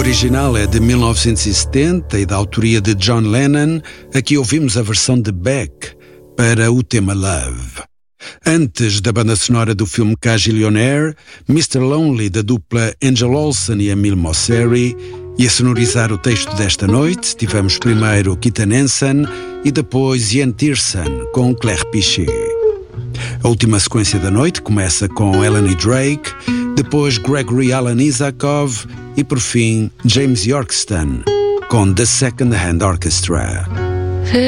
original é de 1970 e da autoria de John Lennon. Aqui ouvimos a versão de Beck para o tema Love. Antes da banda sonora do filme Cagillionaire, Mr. Lonely da dupla Angel Olsen e Emile Mosseri, e a sonorizar o texto desta noite tivemos primeiro Keaton Hansen e depois Ian Tiersen com Claire Pichet. A última sequência da noite começa com Eleni Drake, depois Gregory Alan Isakov e por fim James Yorkston com The Second Hand Orchestra.